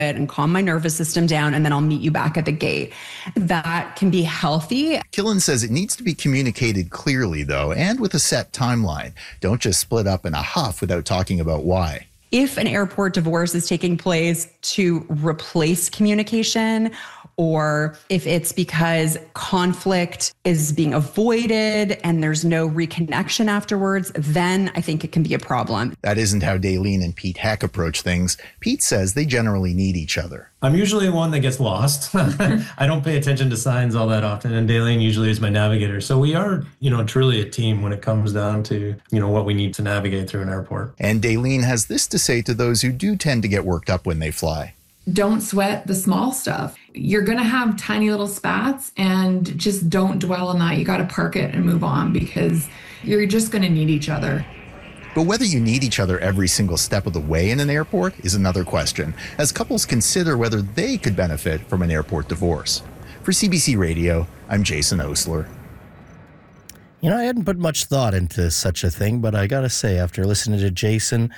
and calm my nervous system down, and then I'll meet you back at the gate. That can be healthy. Killen says it needs to be communicated clearly, though, and with a set timeline. Don't just split up in a huff without talking about why. If an airport divorce is taking place to replace communication, or if it's because conflict is being avoided and there's no reconnection afterwards, then I think it can be a problem. That isn't how Daleen and Pete Heck approach things. Pete says they generally need each other. I'm usually the one that gets lost. I don't pay attention to signs all that often, and Daleen usually is my navigator. So we are, truly a team when it comes down to, what we need to navigate through an airport. And Daleen has this to say to those who do tend to get worked up when they fly. Don't sweat the small stuff. You're going to have tiny little spats, and just don't dwell on that. You got to park it and move on, because you're just going to need each other. But whether you need each other every single step of the way in an airport is another question, as couples consider whether they could benefit from an airport divorce. For CBC Radio, I'm Jason Osler. I hadn't put much thought into such a thing, but I gotta say, after listening to Jason,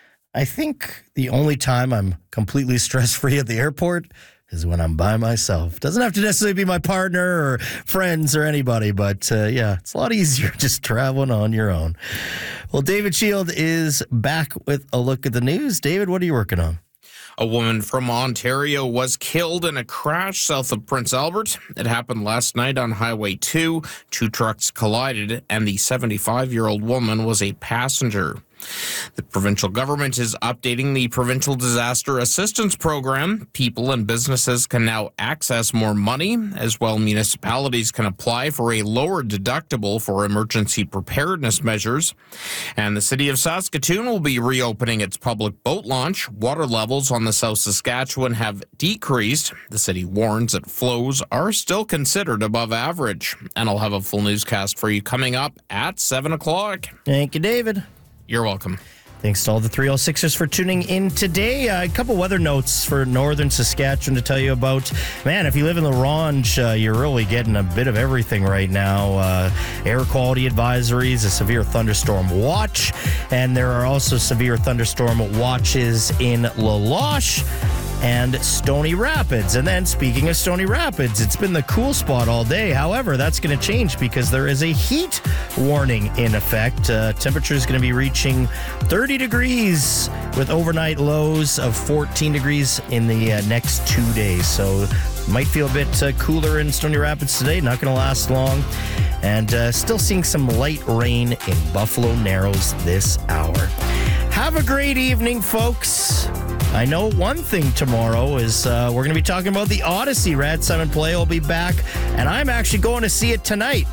I think the only time I'm completely stress-free at the airport is when I'm by myself. Doesn't have to necessarily be my partner or friends or anybody, but it's a lot easier just traveling on your own. Well, David Shield is back with a look at the news. David, what are you working on? A woman from Ontario was killed in a crash south of Prince Albert. It happened last night on Highway 2. Two trucks collided, and the 75-year-old woman was a passenger. The provincial government is updating the Provincial Disaster Assistance Program. People and businesses can now access more money. As well, municipalities can apply for a lower deductible for emergency preparedness measures. And the city of Saskatoon will be reopening its public boat launch. Water levels on the South Saskatchewan have decreased. The city warns that flows are still considered above average. And I'll have a full newscast for you coming up at 7 o'clock. Thank you, David. You're welcome. Thanks to all the 306ers for tuning in today. A couple weather notes for northern Saskatchewan to tell you about. Man, if you live in La Ronge, you're really getting a bit of everything right now. Air quality advisories, a severe thunderstorm watch, and there are also severe thunderstorm watches in La Loche and Stony Rapids. And then, speaking of Stony Rapids, it's been the cool spot all day. However, that's going to change because there is a heat warning in effect. Temperature is going to be reaching 30 degrees with overnight lows of 14 degrees in the next 2 days. So might feel a bit cooler in Stony Rapids today. Not going to last long. And still seeing some light rain in Buffalo Narrows this hour. Have a great evening, folks. I know one thing tomorrow is we're going to be talking about the Odyssey. Rad Simon Play will be back, and I'm actually going to see it tonight.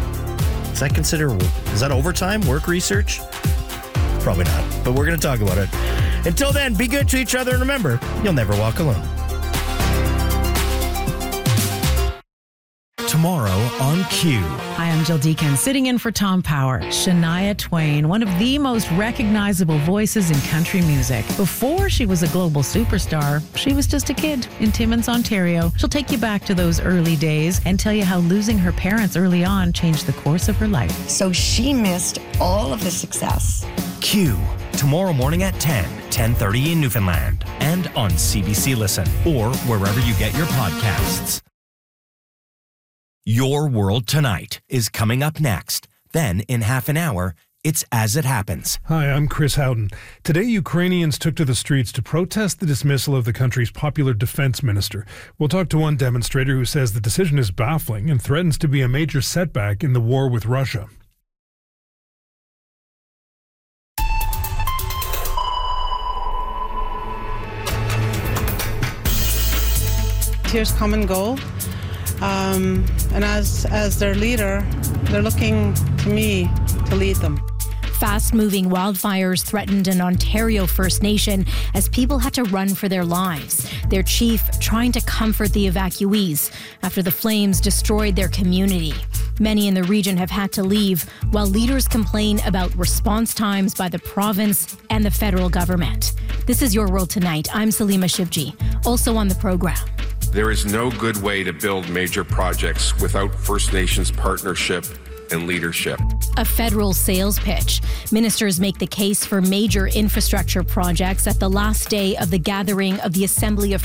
Is that overtime, work research? Probably not, but we're going to talk about it. Until then, be good to each other, and remember, you'll never walk alone. Tomorrow on Q. Hi, I'm Jill Deacon, sitting in for Tom Power. Shania Twain, one of the most recognizable voices in country music. Before she was a global superstar, she was just a kid in Timmins, Ontario. She'll take you back to those early days and tell you how losing her parents early on changed the course of her life. So she missed all of the success. Q. Tomorrow morning at 10:30 in Newfoundland, and on CBC Listen, or wherever you get your podcasts. Your World Tonight is coming up next. Then, in half an hour, it's As It Happens. Hi, I'm Chris Houghton. Today, Ukrainians took to the streets to protest the dismissal of the country's popular defense minister. We'll talk to one demonstrator who says the decision is baffling and threatens to be a major setback in the war with Russia. Tears come and go. And as their leader, they're looking to me to lead them. Fast-moving wildfires threatened an Ontario First Nation as people had to run for their lives. Their chief trying to comfort the evacuees after the flames destroyed their community. Many in the region have had to leave, while leaders complain about response times by the province and the federal government. This is Your World Tonight. I'm Salima Shivji. Also on the program. There is no good way to build major projects without First Nations partnership and leadership. A federal sales pitch. Ministers make the case for major infrastructure projects at the last day of the gathering of the Assembly of